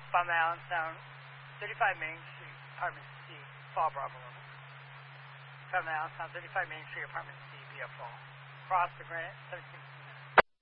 Southbound Allentown, 35 Main Street, Apartment C, Fall Bravo. Southbound Allentown, 35 Main Street, Apartment C, BF Fall. Cross the Grant, 17.